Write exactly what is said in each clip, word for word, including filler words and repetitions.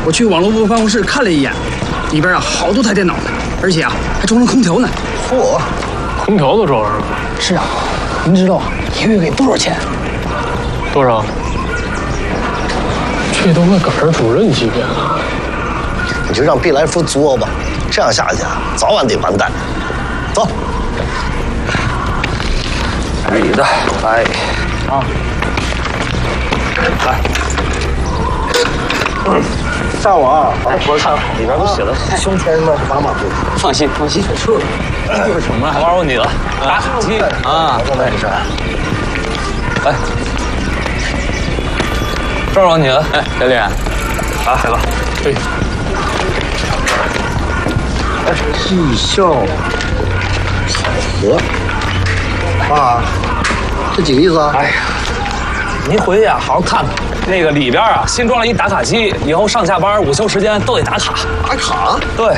我去网络部办公室看了一眼，里边啊好多台电脑呢，而且啊还装上空调呢。 嚯， 空调都装上了。 是啊，您知道啊一个月给多少钱？ 多少？这都快赶上主任级别了。 你就让毕来福作吧，这样下去啊，早晚得完蛋。走。 你的，来，啊，来。嗯，上午啊，我看里边都写了胸前什么码码布。 放心，放心。 是，这个什么？ 玩我你的打卡机啊！ 来，这是。 来，这儿我你的，哎，小李，啊，来吧， 对。 哎，绩效考核啊，这几个意思啊？ 哎呀，您回去啊，好好看看。那个里边啊，新装了一打卡机，以后上下班、午休时间都得打卡。 打卡？ 对。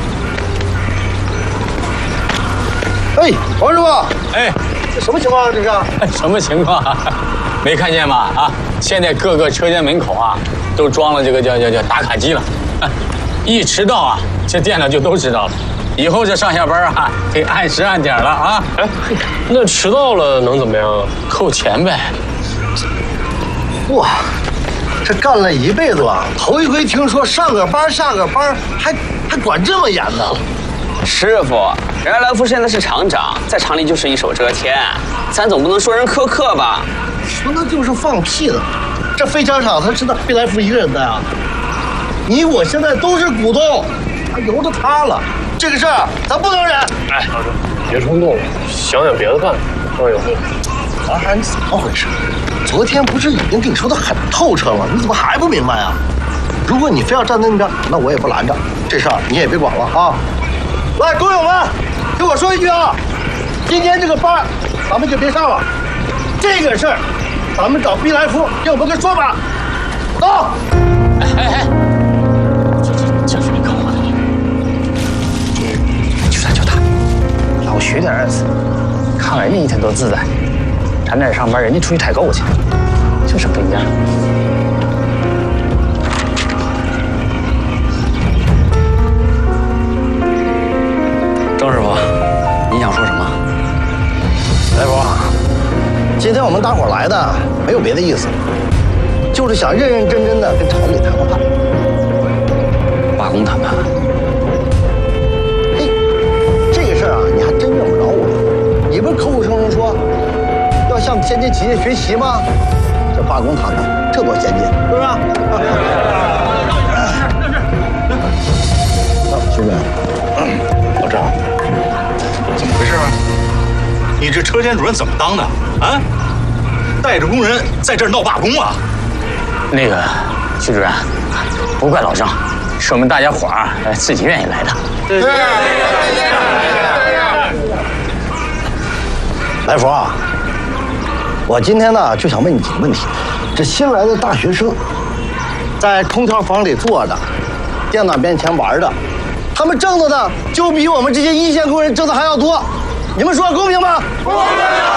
哎，王师傅， 哎， 这什么情况啊？这是？ 什么情况？没看见吗？啊，现在各个车间门口啊，都装了这个叫叫叫打卡机了。一迟到啊，这店长就都知道了。以后这上下班啊，得按时按点了啊。 哎，那迟到了能怎么样？ 扣钱呗。 哇，这干了一辈子了，头一回听说上个班下个班还还管这么严呢。 师傅，人家来福现在是厂长，在厂里就是一手遮天，咱总不能说人苛刻吧？ 说那就是放屁的。这飞枪厂他是那毕来福一个人的呀？你我现在都是股东，还由着他了。这个事儿咱不能忍。 哎，老师，别冲动了，想想别的办法。哎呦， 王涵，你怎么回事？昨天不是已经跟你说的很透彻了，你怎么还不明白啊？如果你非要站在那边，那我也不拦着。这事儿你也别管了啊！来，工友们，听我说一句啊，今天这个班咱们就别上了。这个事儿，咱们找毕来福给我们个说法。走。 哎哎哎，这这这是你搞我的你。 就他就他，老学点儿子，看人家一天多自在，咱这上班，人家出去采购去，就是不一样。 张师傅，你想说什么？ 来福，今天我们大伙来的没有别的意思，就是想认认真真的跟厂里谈个判。 罢工谈判？ 嘿，这个事儿啊，你还真用不着我。你不是口口声声说要向先进企业学习吗？这罢工谈判，这多先进，是不是？徐主任， 老张，怎么回事啊？你这车间主任怎么当的啊？带着工人在这儿闹罢工啊？ 那个徐主任，不怪老张，是我们大家伙儿自己愿意来的。 对对对。来福啊，我今天呢就想问你几个问题。这新来的大学生，在空调房里坐着，电脑面前玩的，他们挣的呢就比我们这些一线工人挣的还要多，你们说公平吗？公平！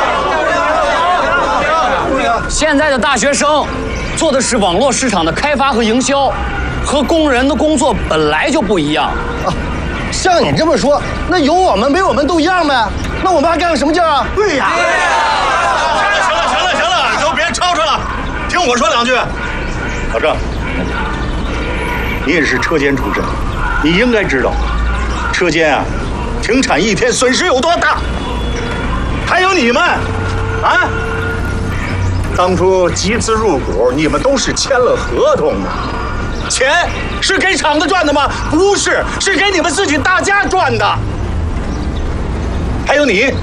公平！ 现在的大学生做的是网络市场的开发和营销，和工人的工作本来就不一样啊。像你这么说，那有我们没我们都一样呗？那我们还干个什么劲啊？对呀。 行了行了行了行了，都别吵吵了，听我说两句。老郑，你也是车间出身，你应该知道，车间啊，停产一天损失有多大。还有你们，啊，当初集资入股，你们都是签了合同的，钱是给厂子赚的吗？不是，是给你们自己大家赚的。还有你，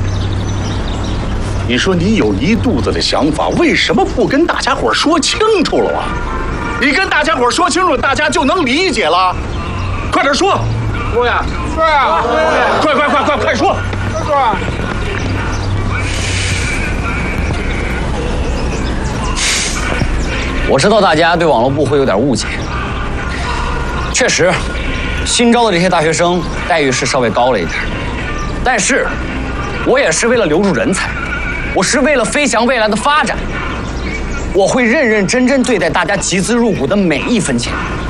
你说你有一肚子的想法，为什么不跟大家伙说清楚了啊？你跟大家伙说清楚，大家就能理解了。快点说！说呀，说呀，快快快快快说！快说！ 我知道大家对网络部会有点误解，确实，新招的这些大学生待遇是稍微高了一点，但是，我也是为了留住人才，我是为了飞翔未来的发展，我会认认真真对待大家集资入股的每一分钱。